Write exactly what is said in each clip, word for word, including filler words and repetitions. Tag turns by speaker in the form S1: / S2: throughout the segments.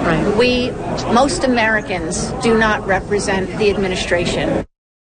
S1: Right. We, most Americans, do not represent the administration.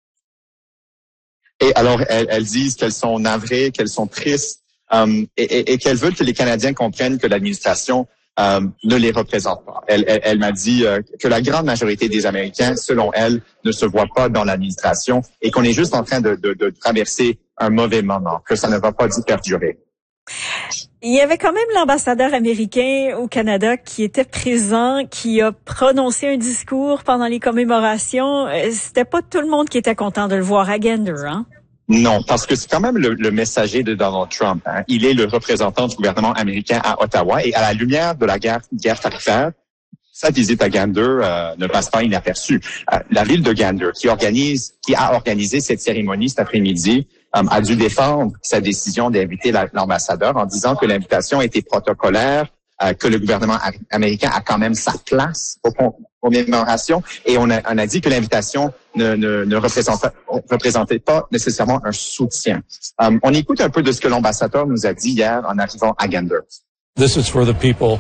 S2: Et alors, elles, elles disent qu'elles sont navrées, qu'elles sont tristes, um, et, et, et qu'elles veulent que les Canadiens comprennent que l'administration um, ne les représente pas. Elle, elle, elle m'a dit euh, que la grande majorité des Américains, selon elle, ne se voient pas dans l'administration et qu'on est juste en train de, de, de traverser un mauvais moment, que ça ne va pas perdurer.
S3: Il y avait quand même l'ambassadeur américain au Canada qui était présent, qui a prononcé un discours pendant les commémorations. C'était pas tout le monde qui était content de le voir à Gander, hein?
S2: Non, parce que c'est quand même le, le messager de Donald Trump. Hein. Il est le représentant du gouvernement américain à Ottawa et à la lumière de la guerre, guerre tarifaire, sa visite à Gander euh, ne passe pas inaperçue. Euh, la ville de Gander, qui organise, qui a organisé cette cérémonie cet après-midi, euh, a dû défendre sa décision d'inviter la, l'ambassadeur en disant que l'invitation était protocolaire, euh, que le gouvernement américain a quand même sa place aux commémorations, et on a, on a dit que l'invitation ne, ne, ne représentait, représentait pas nécessairement un soutien. Euh, on écoute un peu de ce que l'ambassadeur nous a dit hier en arrivant à Gander.
S4: This is for the people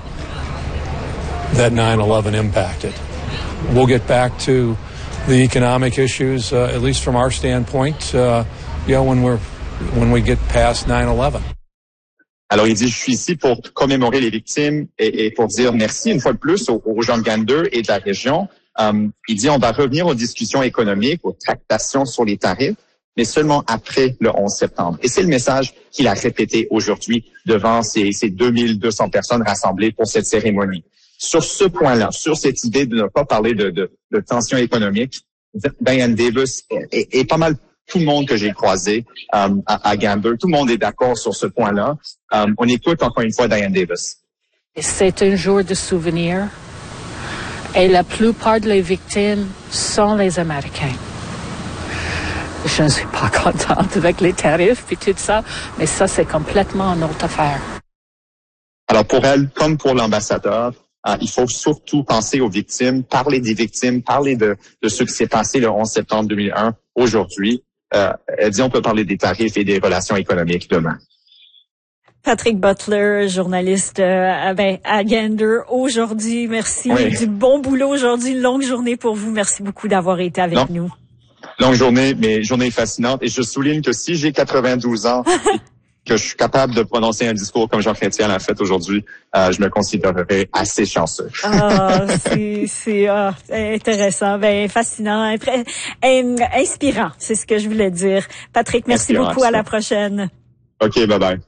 S4: that nine eleven impacted. We'll get back to the economic issues, uh, at least from our standpoint, uh, you know, when we're when we get past nine eleven.
S2: Alors, il dit, je suis ici pour commémorer les victimes et, et pour dire merci une fois de plus aux, aux gens de Gander et de la région. Um, il dit, on va revenir aux discussions économiques, aux tractations sur les tarifs, mais seulement après le onze septembre. Et c'est le message qu'il a répété aujourd'hui devant ces, ces deux mille deux cents personnes rassemblées pour cette cérémonie. Sur ce point-là, sur cette idée de ne pas parler de, de, de tension économique, Diane Davis et, et pas mal tout le monde que j'ai croisé um, à, à Gander, tout le monde est d'accord sur ce point-là. Um, on écoute encore une fois Diane Davis.
S5: C'est un jour de souvenir et la plupart des victimes sont les Américains. Je ne suis pas contente avec les tarifs et tout ça, mais ça, c'est complètement une autre affaire.
S2: Alors, pour elle, comme pour l'ambassadeur, euh, il faut surtout penser aux victimes, parler des victimes, parler de, de ce qui s'est passé le onze septembre deux mille un aujourd'hui. Euh, elle dit on peut parler des tarifs et des relations économiques demain.
S3: Patrick Butler, journaliste euh, ben, à Gander aujourd'hui. Merci. Oui. Du bon boulot aujourd'hui, une longue journée pour vous. Merci beaucoup d'avoir été avec non. nous.
S2: Longue journée, mais journée fascinante. Et je souligne que si j'ai quatre-vingt-douze ans, que je suis capable de prononcer un discours comme Jean Chrétien l'a fait aujourd'hui, euh, je me considérerais assez chanceux.
S3: Ah, c'est, c'est ah, intéressant, ben fascinant, impré- inspirant, c'est ce que je voulais dire. Patrick, merci inspirant, beaucoup. Inspirant. À la prochaine.
S2: OK, bye bye.